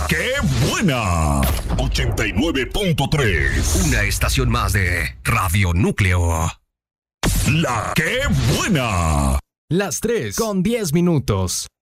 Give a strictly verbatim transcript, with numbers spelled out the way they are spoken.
¡Qué buena! ochenta y nueve punto tres. Una estación más de Radio Núcleo. La ¡Qué buena! Las tres con diez minutos.